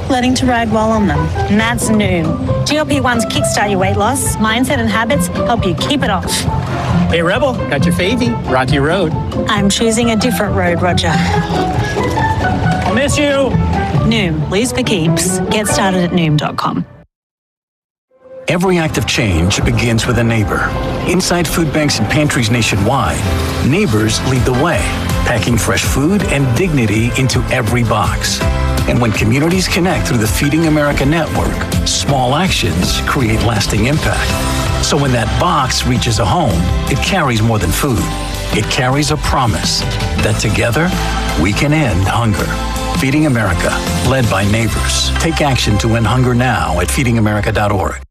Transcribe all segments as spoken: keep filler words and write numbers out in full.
learning to ride while on them. And that's Noom. G L P ones kickstart your weight loss, mindset and habits help you keep it off. Hey, Rebel, got your favy, Rocky Road. I'm choosing a different road, Roger. I'll miss you. Noom, lose for keeps. Get started at noom dot com. Every act of change begins with a neighbor. Inside food banks and pantries nationwide, neighbors lead the way, packing fresh food and dignity into every box. And when communities connect through the Feeding America network, small actions create lasting impact. So when that box reaches a home, it carries more than food. It carries a promise that together we can end hunger. Feeding America, led by neighbors. Take action to end hunger now at feeding america dot org.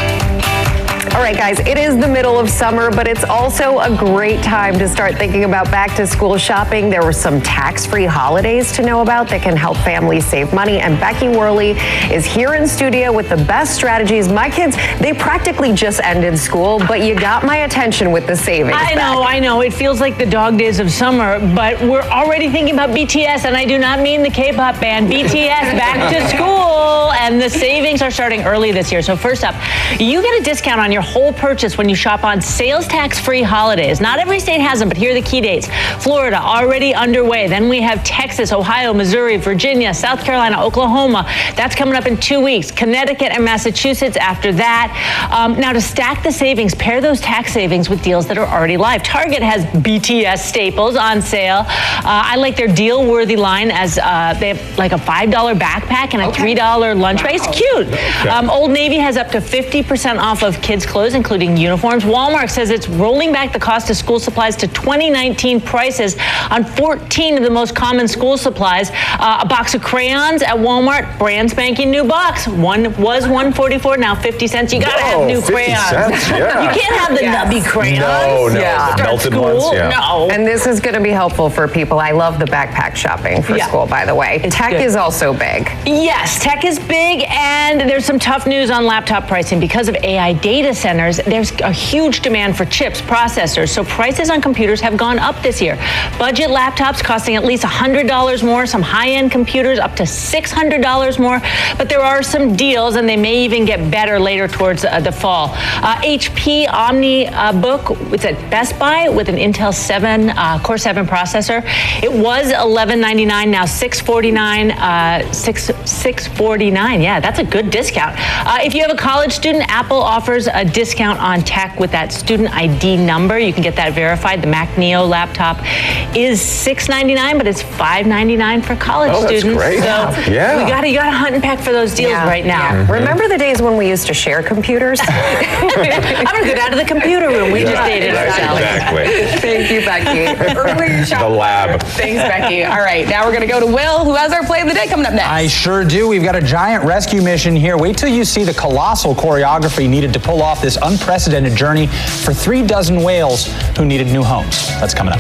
All right, guys, it is the middle of summer, but it's also a great time to start thinking about back-to-school shopping. There were some tax-free holidays to know about that can help families save money, and Becky Worley is here in studio with the best strategies. My kids, they practically just ended school, but you got my attention with the savings. I know, I know. It feels like the dog days of summer, but we're already thinking about B T S, and I do not mean the K-pop band. B T S back to school, and the savings are starting early this year. So first up, you get a discount on your whole purchase when you shop on sales tax-free holidays. Not every state has them, but here are the key dates. Florida, already underway. Then we have Texas, Ohio, Missouri, Virginia, South Carolina, Oklahoma. That's coming up in two weeks. Connecticut and Massachusetts after that. Um, now, to stack the savings, pair those tax savings with deals that are already live. Target has B T S staples on sale. Uh, I like their deal-worthy line as uh, they have like a five dollar backpack and a three dollar lunch bag. It's cute. Um, Old Navy has up to fifty percent off of kids' clothes, including uniforms. Walmart says it's rolling back the cost of school supplies to twenty nineteen prices on fourteen of the most common school supplies. Uh, a box of crayons at Walmart, brand spanking new box. One was one forty-four, now fifty cents. You gotta Whoa, have new fifty crayons. cents, yeah. You can't have the Yes. nubby crayons. No, no, Yeah. the melted School? ones, yeah. No. And this is going to be helpful for people. I love the backpack shopping for Yeah. school, by the way. It's Tech good. is also big. Yes, tech is big, and there's some tough news on laptop pricing. Because of A I data centers, there's a huge demand for chips, processors, so prices on computers have gone up this year. Budget laptops costing at least one hundred dollars more, some high-end computers up to six hundred dollars more, but there are some deals, and they may even get better later towards uh, the fall. Uh, H P Omni uh, book, it's at Best Buy with an Intel seven, uh, Core seven processor. It was eleven ninety-nine, now six forty-nine, uh, six six forty-nine. Yeah, that's a good discount. Uh, if you have a college student, Apple offers a discount on tech with that student I D number. You can get that verified. The Mac Neo laptop is six ninety-nine, but it's five ninety-nine for college Oh, that's students. great. So Yeah. we gotta you gotta hunt and peck for those deals Yeah, right now. yeah. Mm-hmm. Remember the days when we used to share computers? I'm gonna get out of the computer room. We just dated Right, ourselves. exactly. Thank you, Becky. Early The lab. Thanks, Becky. All right, now we're going to go to Will, who has our play of the day coming up next. I sure do. We've got a giant rescue mission here. Wait till you see the colossal choreography needed to pull off this unprecedented journey for three dozen whales who needed new homes. That's coming up.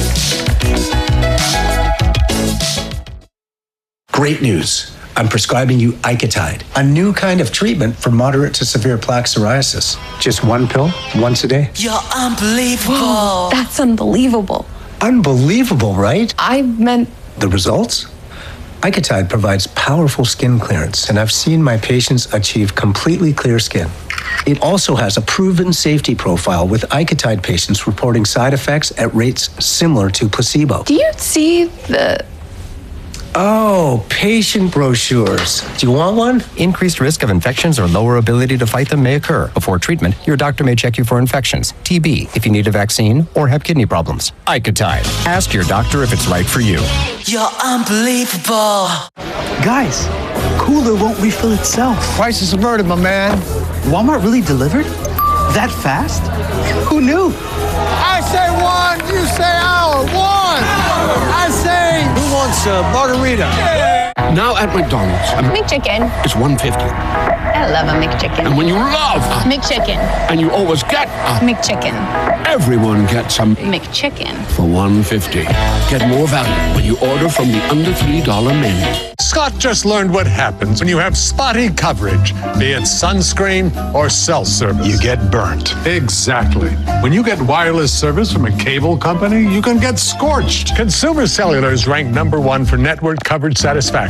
Great news. I'm prescribing you Icatide, a new kind of treatment for moderate to severe plaque psoriasis. Just one pill, once a day. You're unbelievable. Whoa, that's unbelievable. Unbelievable, right? I meant... The results? Icatide provides powerful skin clearance, and I've seen my patients achieve completely clear skin. It also has a proven safety profile, with Icatide patients reporting side effects at rates similar to placebo. Do you see the... Oh, patient brochures. Do you want one? Increased risk of infections or lower ability to fight them may occur. Before treatment, your doctor may check you for infections, T B, if you need a vaccine, or have kidney problems. Icatide. Ask your doctor if it's right for you. You're unbelievable. Guys, cooler won't refill itself. Prices averted, my man. Walmart really delivered? That fast? Who knew? I say one, you say hour. One. I say, who wants a margarita? Yeah. Now at McDonald's, a McChicken. It's one fifty. I love a McChicken. And when you love a McChicken. And you always get a McChicken. Everyone gets some McChicken for one fifty. Get more value when you order from the under three dollar menu. Scott just learned what happens when you have spotty coverage, be it sunscreen or cell service. You get burnt. Exactly. When you get wireless service from a cable company, you can get scorched. Consumer Cellular is ranked number one for network coverage satisfaction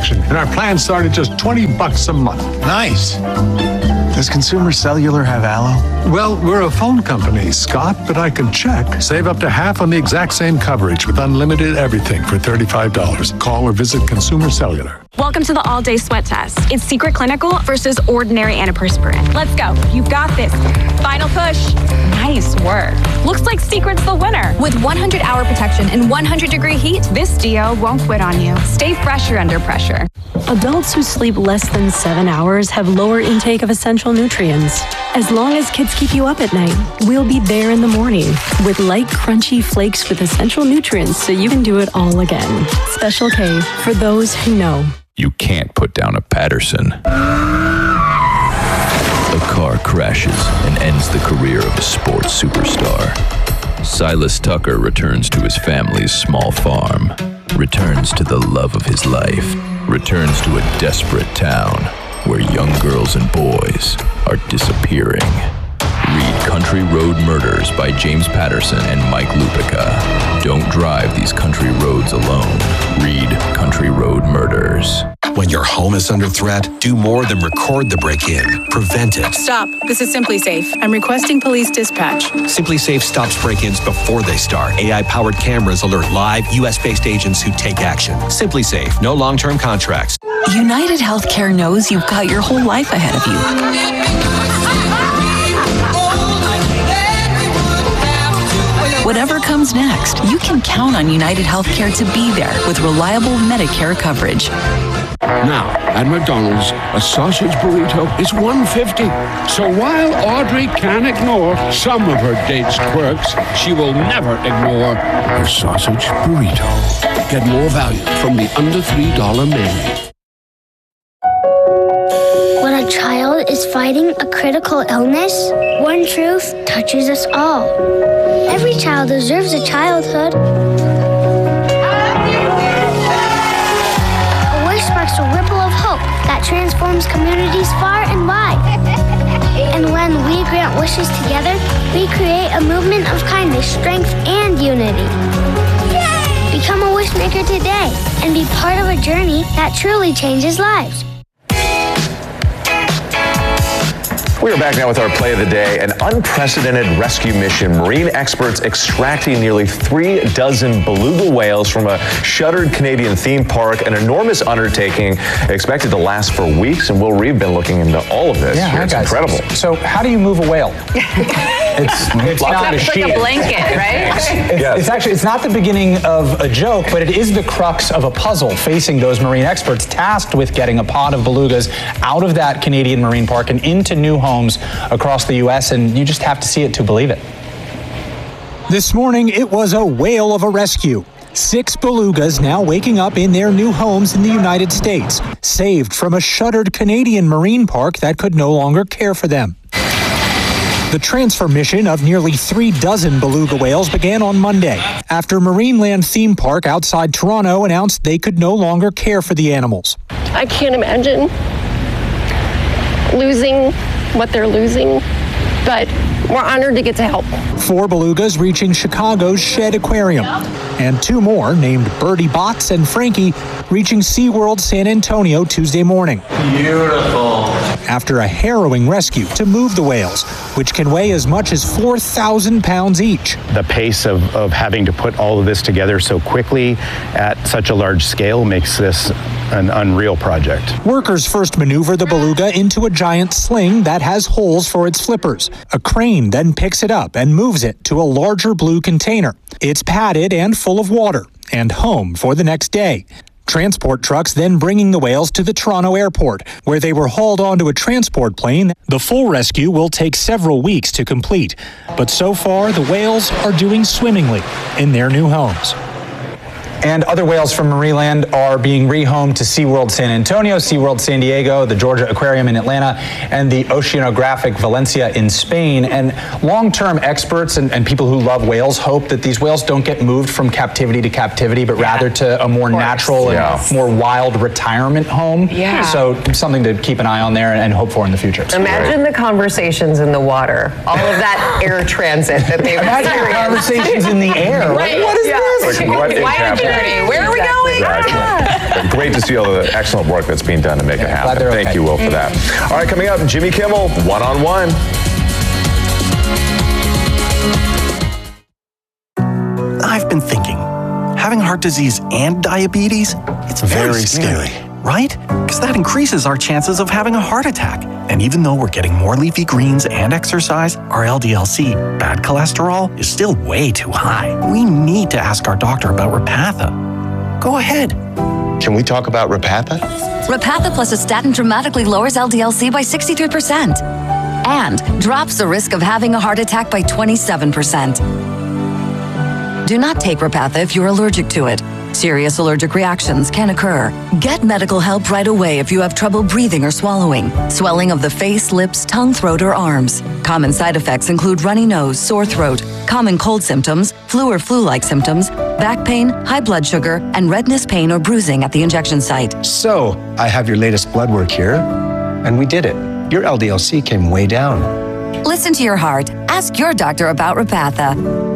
protection, and our plans start at just twenty bucks a month. Nice. Does Consumer Cellular have Allo? Well, we're a phone company, Scott, but I can check. Save up to half on the exact same coverage with unlimited everything for thirty-five dollars. Call or visit Consumer Cellular. Welcome to the all-day sweat test. It's secret clinical versus ordinary antiperspirant. Let's go. You've got this. Final push. Nice work. Looks like Secret's the winner. With one hundred hour protection and one hundred degree heat, this Dio won't quit on you. Stay fresher under pressure. Adults who sleep less than seven hours have lower intake of essential nutrients. As long as kids keep you up at night, we'll be there in the morning with light, crunchy flakes with essential nutrients so you can do it all again. Special K for those who know. You can't put down a Patterson. A car crashes and ends the career of a sports superstar. Silas Tucker returns to his family's small farm, returns to the love of his life, returns to a desperate town where young girls and boys are disappearing. Read Country Road Murders by James Patterson and Mike Lupica. Don't drive these country roads alone. Read Country Road Murders. When your home is under threat, do more than record the break-in. Prevent it. Stop. This is Simply Safe. I'm requesting police dispatch. Simply Safe stops break-ins before they start. A I-powered cameras alert live U S-based agents who take action. Simply Safe. No long-term contracts. United Healthcare knows you've got your whole life ahead of you. Whatever comes next, you can count on United Healthcare to be there with reliable Medicare coverage. Now, at McDonald's, a sausage burrito is one fifty. So while Audrey can't ignore some of her date's quirks, she will never ignore her sausage burrito. Get more value from the under three dollar menu. When a child is fighting a critical illness, one truth touches us all. Every child deserves a childhood. A wish sparks a ripple of hope that transforms communities far and wide. And when we grant wishes together, we create a movement of kindness, strength, and unity. Become a wish maker today and be part of a journey that truly changes lives. We are back now with our play of the day, an unprecedented rescue mission. Marine experts extracting nearly three dozen beluga whales from a shuttered Canadian theme park, an enormous undertaking expected to last for weeks. And Will Reeve been looking into all of this. Yeah, Here. It's guys. incredible. So how do you move a whale? It's, it's not a It's sheet. like a blanket, right? It's, Yes. it's actually, it's not the beginning of a joke, but it is the crux of a puzzle facing those marine experts tasked with getting a pod of belugas out of that Canadian marine park and into new homes across the U S, and you just have to see it to believe it. This morning, it was a whale of a rescue. Six belugas now waking up in their new homes in the United States, saved from a shuttered Canadian marine park that could no longer care for them. The transfer mission of nearly three dozen beluga whales began on Monday after Marineland Theme Park outside Toronto announced they could no longer care for the animals. I can't imagine losing what they're losing, but we're honored to get to help. Four belugas reaching Chicago's Shed Aquarium, and two more, named Birdie Bots and Frankie, reaching SeaWorld San Antonio Tuesday morning. Beautiful. After a harrowing rescue to move the whales, which can weigh as much as four thousand pounds each. The pace of, of having to put all of this together so quickly at such a large scale makes this an unreal project. Workers first maneuver the beluga into a giant sling that has holes for its flippers. A crane then picks it up and moves it to a larger blue container. It's padded and full of water and home for the next day. Transport trucks then bringing the whales to the Toronto airport, where they were hauled onto a transport plane. The full rescue will take several weeks to complete, but so far the whales are doing swimmingly in their new homes. And other whales from Marineland are being rehomed to SeaWorld San Antonio, SeaWorld San Diego, the Georgia Aquarium in Atlanta, and the Oceanographic Valencia in Spain. And long-term experts and, and people who love whales hope that these whales don't get moved from captivity to captivity, but yeah. rather to a more natural yeah. and more wild retirement home. Yeah. So something to keep an eye on there and hope for in the future. Imagine right. the conversations in the water, all of that air transit that they've Imagine the conversations in the air. Right. What is yeah. this? Like, what is Why aren't you thirty. Where are we going? Exactly. But great to see all the excellent work that's being done to make it happen. Thank okay. you, Will, for that. All right, coming up, Jimmy Kimmel, one-on-one. I've been thinking, having heart disease and diabetes, it's very, Very scary, scary. right? Because that increases our chances of having a heart attack. And even though we're getting more leafy greens and exercise, our L D L C, bad cholesterol, is still way too high. We need to ask our doctor about Repatha. Go ahead. Can we talk about Repatha? Repatha plus a statin dramatically lowers L D L C by sixty-three percent and drops the risk of having a heart attack by twenty-seven percent. Do not take Repatha if you're allergic to it. Serious allergic reactions can occur. Get medical help right away if you have trouble breathing or swallowing, swelling of the face, lips, tongue, throat, or arms. Common side effects include runny nose, sore throat, common cold symptoms, flu or flu-like symptoms, back pain, high blood sugar, and redness, pain, or bruising at the injection site. So, I have your latest blood work here, and we did it. Your L D L C came way down. Listen to your heart. Ask your doctor about Repatha.